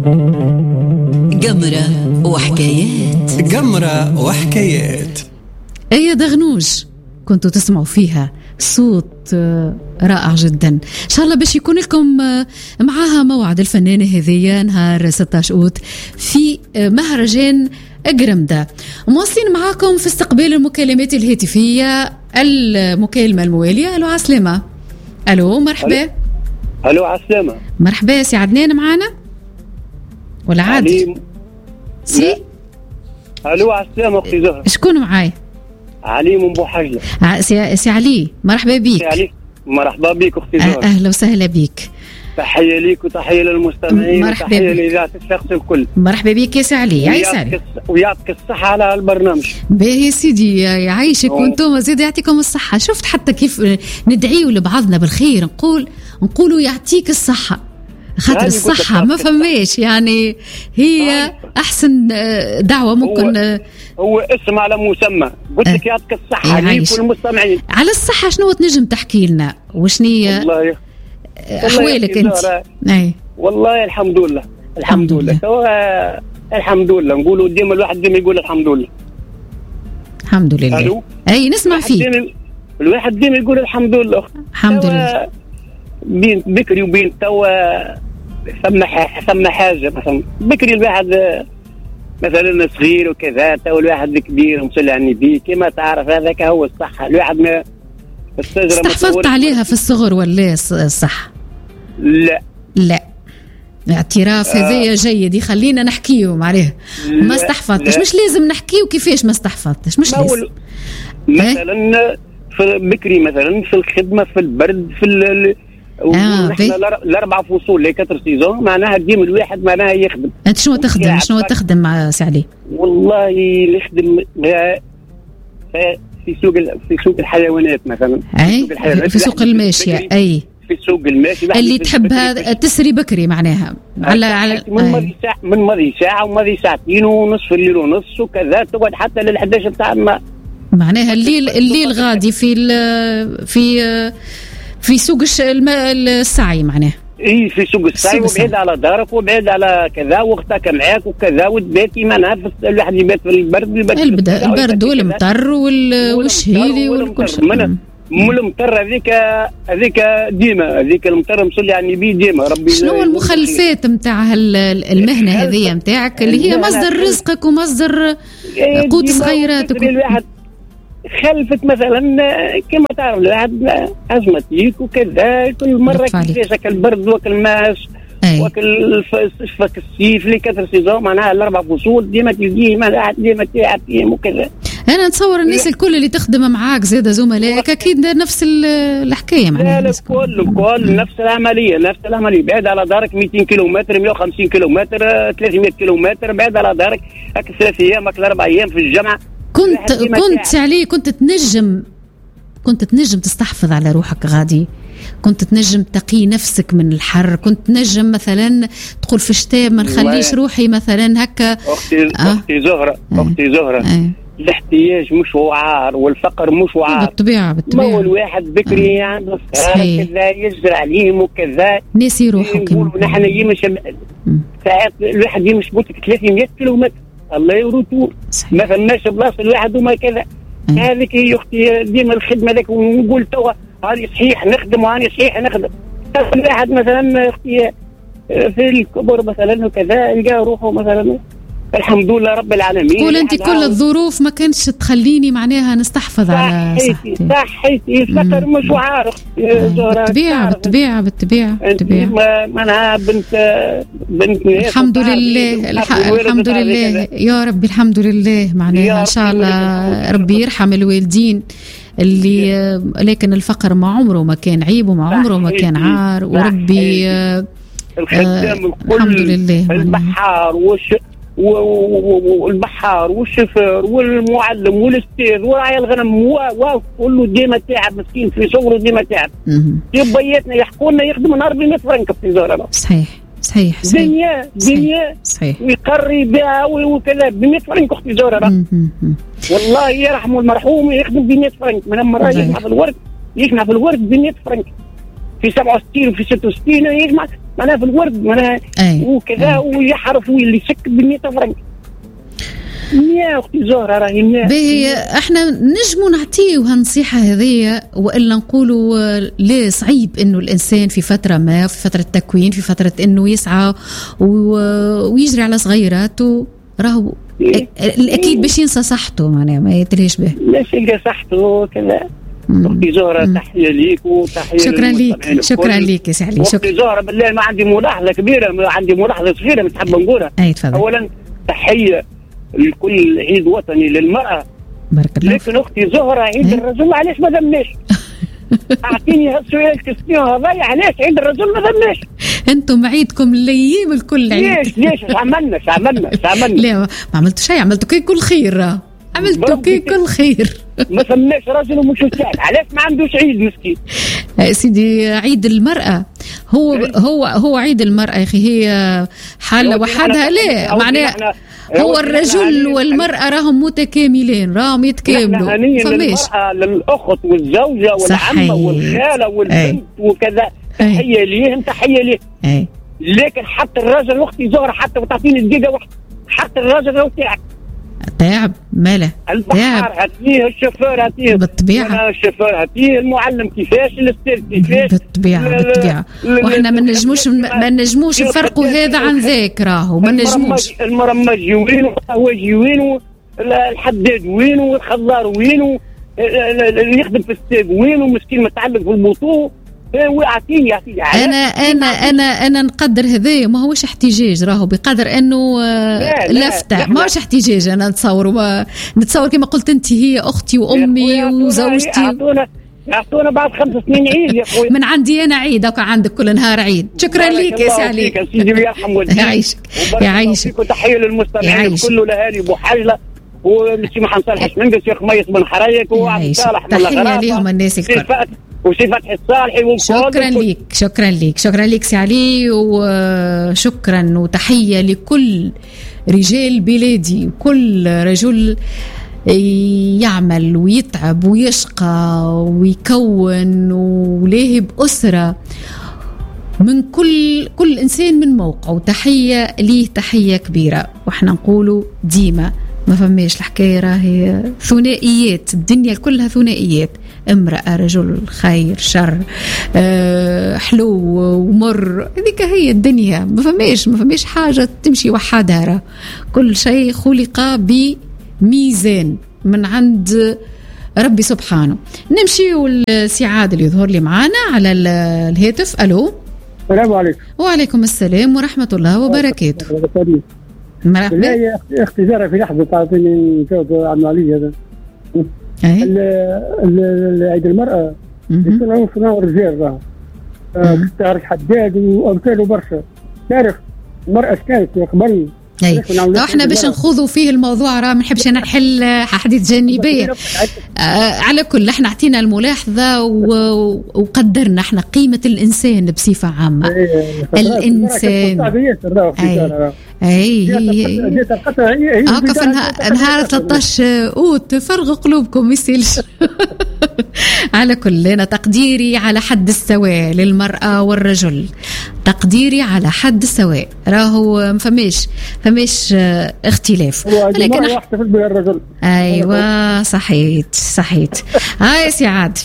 قمرة وحكايات. قمرة وحكايات. أي دغنوج كنتوا تسمعوا فيها صوت رائع جدا. إن شاء الله باش يكون لكم معها موعد الفنانة هذية نهار 16 أوت في مهرجان قرمدة. مواصلين معاكم في استقبال المكالمات الهاتفية. المكالمة الموالية. ألو عسلامة. ألو مرحبا. ألو عسلامة. مرحبا سي عدنان معانا ولا عادي؟ سي ألو عسلامة أختي زهرة. شكون معاي؟ علي من بوحجلة. سي علي مرحبا بيك. سي علي مرحبا بيك أختي زهرة. أهلا وسهلا بيك. تحية ليك وتحية للمستمعين وتحية لإذاعة الشخص الكل. مرحبا بك يا سي علي. يعيشك ويعطيك الصحة على البرنامج. باهي سيدي يعيشك وانتم زيد يعطيكم الصحة. شفت حتى كيف ندعيوا لبعضنا بالخير، نقولوا يعطيك الصحة، خاطر الصحة ما فماش يعني هي أحسن دعوة ممكن. هو اسم على مسمى. قلت لك يعطيك الصحة ليك والمستمعين. على الصحة شنو تنجم تحكي لنا وشنية أحوالك أنت؟ والله الحمد لله الحمد لله الحمد لله. نقولوا ديما الواحد ديما يقول الحمد لله. الحمد لله. أي نسمع فيك. الواحد ديما يقول الحمد لله. الحمد لله. بين بكري وبين توا ثم حاجة مثلا بكري الواحد مثلا صغير وكذا، توا الواحد كبير ومصلي على النبي كما تعرف. هذاك هو الصحة. الواحد ما استحفظت عليها في الصغر ولا الصحة؟ لا اعتراف هذايا جيد يخلينا نحكيهم عليه. ما استحفظتش. مش لازم نحكيه كيفاش ما استحفظتش. مش لازم مثلا في بكري مثلا في الخدمة في البرد في الأربع فصول لي 4 سيزون معناها ديما الواحد معناها يخدم. أنت شنو تخدم مع سعلي؟ والله نخدم في سوق الحيوانات مثلا. في سوق الماشية. أي في سوق الماشي اللي تحب هذا تسري بكري معناها على من ماضي ساعة وماضي ساعتين ونصف الليل ونص وكذا تقعد حتى لل11 بتاع الماء. معناها الليل غادي في سوق السعي معناها. اي في سوق السعي وبعيد على دارك وبعيد على كذا واختك معاك وكذا وتباتي معناها الواحد يبات في البرد والمطر والشهيلي والكل شيء. من المطر هذيك ديما هذيك المطر مصلي على النبي ديما ربي. شنو المخلفات نتاع المهنه هذه نتاعك اللي هي مصدر رزقك ومصدر قوت صغيراتك؟ الواحد خلفت مثلا كما تعرف الواحد أزمتيك وكذا كل مرة كيفاش البرد وكل الماس وكل فك الصيف اللي 4 سيزون معناها 4 فصول ديما تلقيه ما ديما تلعب فيهم وكذا. أنا نتصور الناس الكل اللي تخدم معاك زيادة زملائك أكيد نفس الحكاية معناها. لا الكل نفس العملية بعيد على دارك 200 كيلومتر 150 كيلومتر 300 كيلومتر بعيد على دارك. هاك 3 أيام 4 أيام في الجامعة. كنت عليه كنت تنجم تستحفظ على روحك غادي. كنت تنجم تقي نفسك من الحر. كنت تنجم مثلا تقول في الشتاء ما نخليش روحي مثلا هكا. أختي زهرة الاحتياج مش وعار والفقر مش وعار. بالطبيعة ما هو الواحد بكري عنده صغار كذا يجري عليهم وكذا ناسي روحه كمان. نحن يمشي ساعات الواحد يمشي بوتك 300 كيلومتر الله يروتور ما فماش بلاصه الواحد وما كذا. هذيك هي اختي ديما الخدمه ذاك. ونقول توا هذه صحيح نخدم وهذه صحيح نخدم. الواحد مثلا اختي في الكبر مثلا وكذا يلقى روحه مثلا الحمد لله رب العالمين. قول انت كل الظروف ما كانش تخليني معناها نستحفظ على صحتي. الفقر مش عارف بالطبيعة أنا بنت الحمد لله الحمد لله يا ربي الحمد لله معناها إن شاء الله ربي يرحم الوالدين اللي لكن الفقر ما عمره ما كان عيب وما عمره ما كان عار. وربي الخدام الكل الحمد لله البحار والبحار والشفر والمعلم والاستاذ وراعي الغنم وكله ديما تعب مسكين في شغله ديما تعب. يبيتنا يحكوا لنا يخدم نهار ب100 فرنك في زهرة. صحيح دنيا ويقري بها وكذا ب100 فرنك اختي زهرة. والله يرحمه المرحوم يخدم ب100 فرنك من مرة يجمع في الورد ب100 فرنك. في 67 وفي 66 يجمع معناها في الورد معناها وكذا ويحرف واللي يسك ب100 فرنك. يا اختي زهره راهي باهي احنا نجموا نعطيو هالنصيحه هذه والا نقولوا ليه صعيب انه الانسان في فتره ما في فتره تكوين في فتره انه يسعى ويجري على صغيراته راهو الاكيد باش ينسى صحته معناها ما يتلهش به باش يلقى صحته كذا. اختي زهره تحيه ليك وتحيه شكرا ليك يا سعلي. اختي زهره بالله ما عندي ملاحظه كبيره عندي ملاحظه صغيره متحب نقولها. اولا تحيه لكل عيد وطني للمرأة بارك الله. لكن أختي زهرة عيد الرجل علاش ما ذمناش؟ أعطيني هالسؤال كسنيه هذايا علاش عيد الرجل ما ذمناش؟ أنتم عيدكم الأيام الكل عيد. ليش عملنا لا ما عملتوا شيء عملتوا كي كل خير عملتوا كي كل خير ما سماش راجل ومش وساعد علاش ما عندوش عيد مسكين سيدي. عيد المرأة هو عيد المرأة يا أخي هي حالة وحدها. لا معناه هو الرجل والمرأة راهم متكاملين راهم يتكاملوا. المرأة للأخت والزوجة والعمة والخالة والبنت وكذا تحية ليهم تحية ليه. لكن حتى الرجل أختي زهرة حتى وتعطيني دقيقة واحدة حتى الرجل لو تعب ماله البحر هاتيه الشوفير هاتيه بالطبيعة الشوفير هاتيه المعلم كيفاش الاستاذ كيفاش بالطبيعة واحنا ما نجموش نفرقوا هذا عن ذاك راهو ما نجموش. المرمج وين والقهوجي وين الحداد وين والخضار وين اللي يخدم في الساق وين ومسكين متعلق في البطوط ويعطيني انا نقدر هذا ما هوش احتجاج راهو بقدر انه لفته ما هوش احتجاج. انا نتصور كما قلت انت هي اختي وامي وزوجتي يعطونا بعد 5 سنين عيد يا اخوي من عندي انا عيد هكا عندك كل نهار عيد. شكرا لك يا سعلي سيدي يرحم والديك يعيشك وتحيه للمستمعين كله لاهالي بوحجله والسي محمد صالح شمندس شيخ ميس بن حريك وعبد صالح تحيه ليهم الناس الكل وسي فتحي الصالحي. شكرا لك سي علي وشكرا وتحية لكل رجال بلادي وكل رجل يعمل ويتعب ويشقى ويكون ولاهب أسرة من كل إنسان من موقعه. تحية ليه تحية كبيرة وإحنا نقوله ديما ما فماش الحكاية راهي ثنائيات الدنيا كلها ثنائيات امرأة رجل خير شر حلو ومر هذيك هي الدنيا ما فماش حاجة تمشي وحدها. كل شيء خلق بميزان من عند ربي سبحانه. نمشي والسعادة اللي يظهر لي معانا على الهاتف. ألو السلام عليكم. وعليكم السلام ورحمة الله وبركاته. مرحبا. لا يا اختي زهرة في لحظة تعطيني نجاوب على المعلي هذا. عيد المرأة يكون عنف نوع الرجال راه تعرف حداد وأمثاله برشا. تعرف المرأة كانت قبل احنا باش نخوضوا فيه الموضوع راه ما نحبش انا نحل حديث جانبيه. على كل احنا اعطينا الملاحظه وقدرنا احنا قيمه الانسان بصفه عامه. الانسان هي نهار 13 أوت فرغ قلوبكم يسيلش. على كل أنا تقديري على حد السواء للمرأة والرجل تقديري على حد السواء راهو فماش اختلاف. لكن أيوة صحيت هاي سي عادل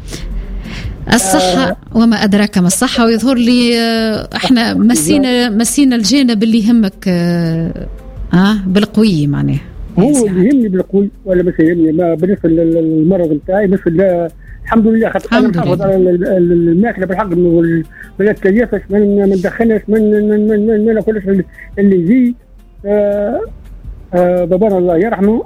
الصحة وما أدراك ما الصحة. ويظهر لي احنا مسينا الجانب اللي يهمك بالقوي معناه. هو يهمني بالقوي ولا مش يهمني ما بالنسبة للمرض بتاعي بس الحمد لله خاطر نحافظ على الماكلة بالحق ولا التجفف ما ندخلش ما ناكلش اللي يجي. بابانا الله يرحمه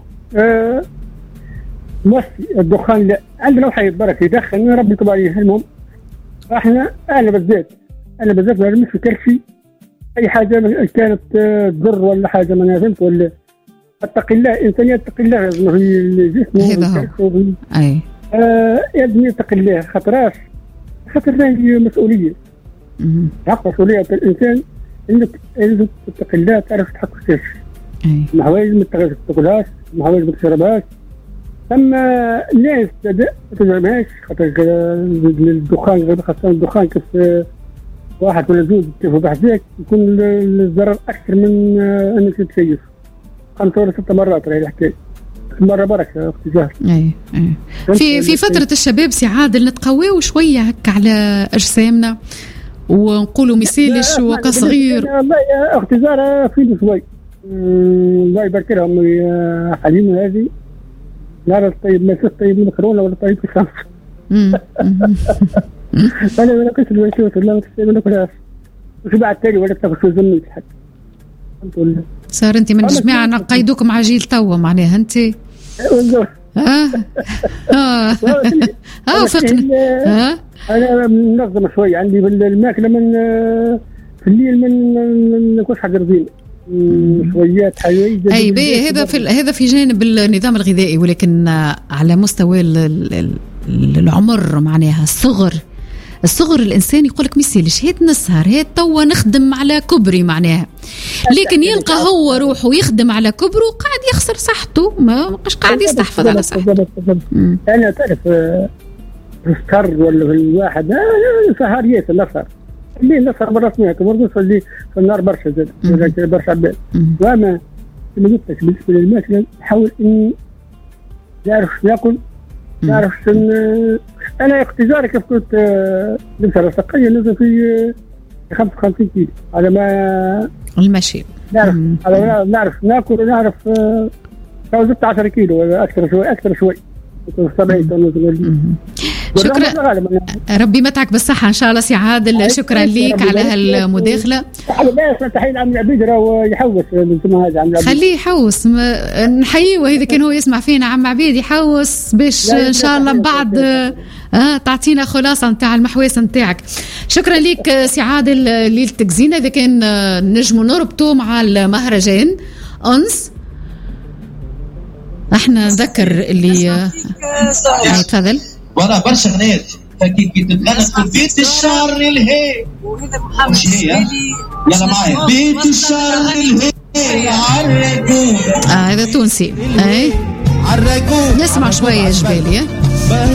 موسي الدخان لا عندنا وحيد بركة يدخن ربي يكتب عليه. المهم انا بالذات ما نرميش في كرشي اي حاجه كانت تضر ولا حاجه ما نفهمت ولا اتقي الله انسان يتقي الله في جسمه اي يبني يتقي الله خاطر هذه مسؤوليه حق مسؤوليه الانسان انك لازم تتقي الله تعرف تحكم فيه. ما حوايج ما تاكلهاش ما حوايج ما تشربهاش ثم الناس ما تزعمهاش خاطر الدخان، خاصة الدخان كيف واحد ولا زوج كيف بحذاك يكون الضرر أكثر من أنك تتكيف 5 ولا 6 مرات. راهي الحكاية مرة بركة أختي زهر. في فترة الشباب سي عادل نتقويو شوية هكا على أجسامنا ونقولوا مسيلش وكصغير. والله يا أختي زهر فيني شوي، الله يبارك لهم حليم هذه. لا الطيب ما فيش طيب من كورونا ولا طيب في خمسة. أنا ما ناكلش الويشوت ولا ما ناكلهاش. وش بعد تاني ولا تاكل شو زميت حتى. الحمد لله. صار أنت من الجماعة نقيدوك مع جيل توا معناها أنت. فقنا. أنا منظم شوي عندي الماكلة من في الليل من ناكلش حاجة رزينة. شويات حيوية. أي بي هذا في جانب النظام الغذائي، ولكن على مستوى العمر معناها الصغر الإنسان يقولك ميسيلش هيت نسهر هيت توا نخدم على كبري معناها، لكن يلقى هو روحه يخدم على كبره قاعد يخسر صحته، ما بقاش قاعد يستحفظ على صحته. أنا تعرف السكر ولا الواحد سهر ياسر نسهر اللي نسهر برا سمعك مرقص اللي في النار برشا زاد برشا عباد. وما كما قلت لك بالنسبة للماكلة نحاول إني نعرف ناكل، نعرف أنا اختزاري كيف كنت نمشي رسقية نزل في 55 كيلو على ما المشي. نعرف ناكل ونعرف زدت 10 كيلو ولا أكثر شوي 70 طن. شكرا، ربي متعك بالصحة إن شاء الله سي عادل. شكرا ليك على هالمداخلة. تحية عم العبيد راهو يحوس خليه يحوس، نحييه وإذا كان هو يسمع فينا عم عبيد يحوس باش إن شاء الله من بعد تعطينا خلاصة نتاع المحواس نتاعك. شكرا ليك سي عادل ليلتك زينة. إذا كان نجموا نربطوا مع المهرجان أنس احنا نذكر اللي تفضل ورا برشا غنات فكي تتغنى في بيت الشعر الهي وش هي يلا معايا بيت الشعر الهي عالرجول. هذا تونسي. اي نسمع شوية جبالي.